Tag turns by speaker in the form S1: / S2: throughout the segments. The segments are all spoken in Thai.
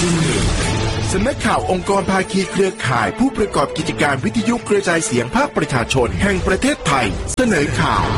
S1: สำนักข่าวองค์กรภาคีเครือข่ายผู้ประกอบกิจการวิทยุกระจายเสียงภาคประชาชนแห่งประเทศไทยเสนอข่าว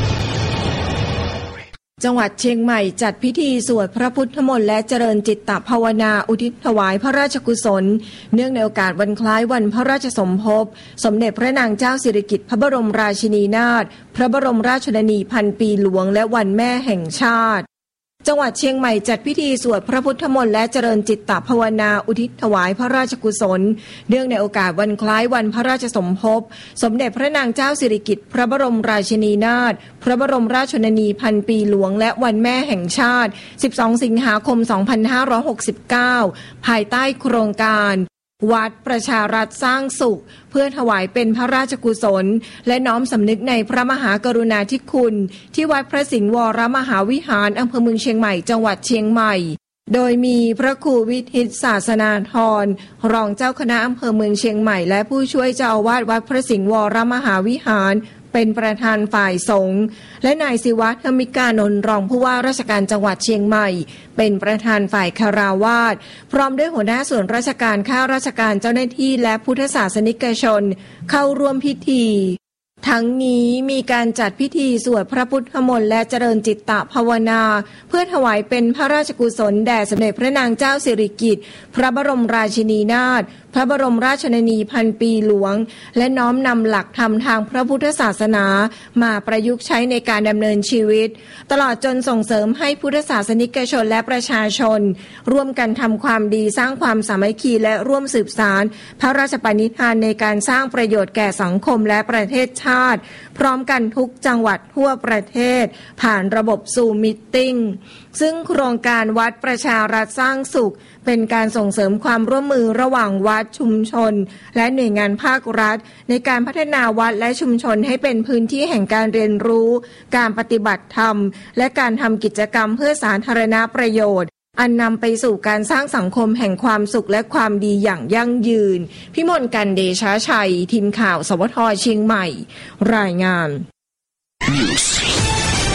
S2: จังหวัดเชียงใหม่จัดพิธีสวดพระพุทธมนต์และเจริญจิตตภาวนาอุทิศถวายพระราชกุศลเนื่องในโอกาสวันคล้ายวันพระราชสมภพสมเด็จพระนางเจ้าสิริกิติ์พระบรมราชินีนาถพระบรมราชชนนีพันปีหลวงและวันแม่แห่งชาติจังหวัดเชียงใหม่จัดพิธีสวดพระพุทธมนต์และเจริญจิตตภาวนาอุทิศถวายพระราชกุศลเนื่องในโอกาสวันคล้ายวันพระราชสมภพสมเด็จพระนางเจ้าสิริกิติ์พระบรมราชินีนาถพระบรมราชชนนีพันปีหลวงและวันแม่แห่งชาติ12สิงหาคม2569ภายใต้โครงการวัดประชารัฐสร้างสุขเพื่อถวายเป็นพระราชกุศลและน้อมสำนึกในพระมหากรุณาธิคุณที่วัดพระสิงห์วรมหาวิหารอำเภอเมืองเชียงใหม่จังหวัดเชียงใหม่โดยมีพระครูวิทิตศาสนาธรรองเจ้าคณะอำเภอเมืองเชียงใหม่และผู้ช่วยเจ้าอาวาสวัดพระสิงห์วรมหาวิหารเป็นประธานฝ่ายสงฆ์และนายศิวะธมิกานนท์รองผู้ว่าราชการจังหวัดเชียงใหม่เป็นประธานฝ่ายคฤหัสถ์พร้อมด้วยหัวหน้าส่วนราชการข้าราชการเจ้าหน้าที่และพุทธศาสนิกชนเข้าร่วมพิธีทั้งนี้มีการจัดพิธีสวดพระพุทธมนต์และเจริญจิตตภาวนาเพื่อถวายเป็นพระราชกุศลแด่สมเด็จพระนางเจ้าสิริกิติ์พระบรมราชินีนาถพระบรมราชชนนีพันปีหลวงและน้อมนำหลักธรรมทางพระพุทธศาสนามาประยุกต์ใช้ในการดำเนินชีวิตตลอดจนส่งเสริมให้พุทธศาสนิกชนและประชาชนร่วมกันทำความดีสร้างความสามัคคีและร่วมสืบสานพระราชปณิธานในการสร้างประโยชน์แก่สังคมและประเทศชาติพร้อมกันทุกจังหวัดทั่วประเทศผ่านระบบซูมมีตติ้งซึ่งโครงการวัดประชารัฐสร้างสุขเป็นการส่งเสริมความร่วมมือระหว่างวัดชุมชนและหน่วยงานภาครัฐในการพัฒนาวัดและชุมชนให้เป็นพื้นที่แห่งการเรียนรู้การปฏิบัติธรรมและการทำกิจกรรมเพื่อสาธารณประโยชน์อันนำไปสู่การสร้างสังคมแห่งความสุขและความดีอย่างยั่งยืนพิมลกันเดชาชัยทีมข่าวสวทเชียงใหม่รายงาน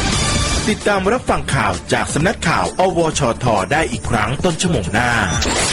S1: ติดตามรับฟังข่าวจากสำนักข่าวอวชท.ได้อีกครั้งต้นชั่วโมงหน้า